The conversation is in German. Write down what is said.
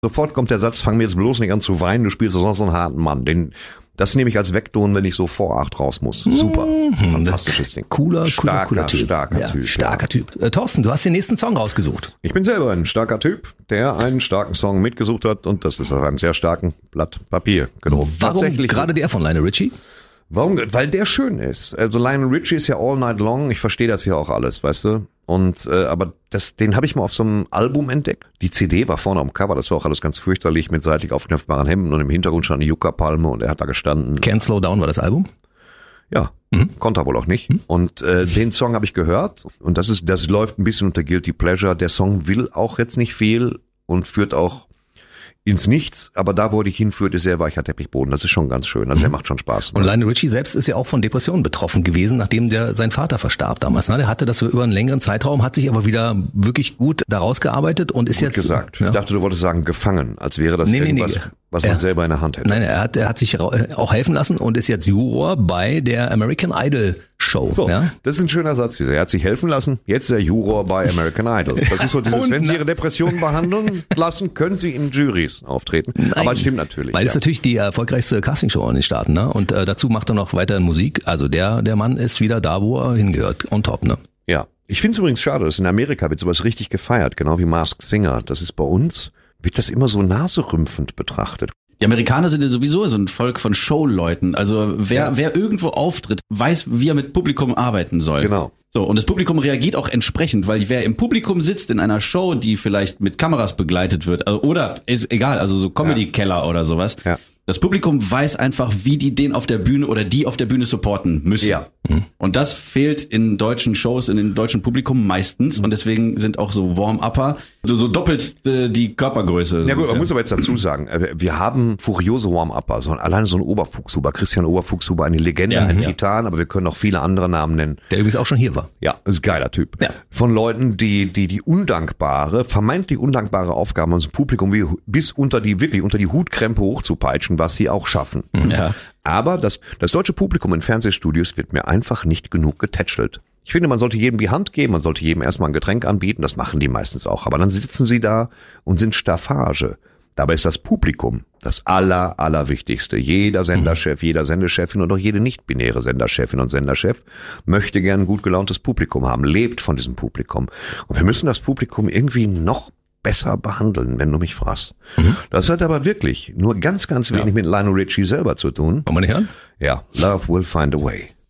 Sofort kommt der Satz, fang mir jetzt bloß nicht an zu weinen, du spielst sonst so einen harten Mann. Das nehme ich als Vekton, wenn ich so vor 8 raus muss. Super, fantastisches Ding. Cooler Typ. Starker Typ. Starker Typ. Thorsten, du hast den nächsten Song rausgesucht. Ich bin selber ein starker Typ, der einen starken Song mitgesucht hat und das ist auf einem sehr starken Blatt Papier gedruckt. Warum gerade der von Lionel Richie? Warum? Weil der schön ist. Also Lionel Richie ist ja all night long. Ich verstehe das ja auch alles, weißt du. Und aber den habe ich mal auf so einem Album entdeckt. Die CD war vorne am Cover. Das war auch alles ganz fürchterlich mit seitlich aufknöpfbaren Hemden und im Hintergrund stand eine Yucca-Palme und er hat da gestanden. Can't Slow Down war das Album? Ja, konnte er wohl auch nicht. Und den Song habe ich gehört und das läuft ein bisschen unter Guilty Pleasure. Der Song will auch jetzt nicht viel und führt auch ins Nichts, aber da, wo dich hinführt, ist sehr weicher Teppichboden. Das ist schon ganz schön. Also der macht schon Spaß. Und Lionel Richie selbst ist ja auch von Depressionen betroffen gewesen, nachdem sein Vater verstarb damals. Ne? Der hatte das über einen längeren Zeitraum, hat sich aber wieder wirklich gut daraus gearbeitet und ist gut jetzt gesagt. Ja. Ich dachte, du wolltest sagen gefangen, als wäre das irgendwas, was man selber in der Hand hätte. Nein, er hat sich auch helfen lassen und ist jetzt Juror bei der American Idol Show. So, ja? das ist ein schöner Satz. Er hat sich helfen lassen, jetzt ist er Juror bei American Idol. Das ist so dieses, wenn Sie Ihre Depressionen behandeln lassen, können Sie in Juries auftreten. Nein, aber es stimmt natürlich. Weil es natürlich die erfolgreichste Castingshow in den Staaten, ne? Und dazu macht er noch weiterhin Musik. Also der Mann ist wieder da, wo er hingehört. On top, ne? Ja. Ich finde es übrigens schade, dass in Amerika wird sowas richtig gefeiert, genau wie Masked Singer. Das ist bei uns, wird das immer so naserümpfend betrachtet. Die Amerikaner sind ja sowieso so ein Volk von Showleuten. Also wer irgendwo auftritt, weiß, wie er mit Publikum arbeiten soll. Genau. So, und das Publikum reagiert auch entsprechend, weil wer im Publikum sitzt in einer Show, die vielleicht mit Kameras begleitet wird, oder ist egal, also so Comedy-Keller oder sowas. Ja. Das Publikum weiß einfach, wie die den auf der Bühne oder die auf der Bühne supporten müssen. Ja. Und das fehlt in deutschen Shows, in dem deutschen Publikum meistens. Und deswegen sind auch so Warm-Upper so doppelt die Körpergröße. Ja gut, man muss aber jetzt dazu sagen, wir haben furiose Warm-Upper. Alleine so ein Oberfuchshuber, Christian Oberfuchshuber, eine Legende, ein Titan, aber wir können auch viele andere Namen nennen. Der übrigens auch schon hier war. Ja, ist ein geiler Typ. Ja. Von Leuten, die vermeintlich undankbare Aufgaben ans Publikum bis unter die Hutkrempe hochzupeitschen, was sie auch schaffen. Ja. Aber das deutsche Publikum in Fernsehstudios wird mir einfach nicht genug getätschelt. Ich finde, man sollte jedem die Hand geben, man sollte jedem erstmal ein Getränk anbieten, das machen die meistens auch. Aber dann sitzen sie da und sind Staffage. Dabei ist das Publikum das Allerwichtigste. Jeder Senderchef, jeder Sendechefin und auch jede nicht-binäre Senderchefin und Senderchef möchte gern ein gut gelauntes Publikum haben, lebt von diesem Publikum. Und wir müssen das Publikum irgendwie noch besser behandeln, wenn du mich fragst. Das hat aber wirklich nur ganz wenig mit Lionel Richie selber zu tun. Wollen wir nicht hören? Ja, Love Will Find a Way.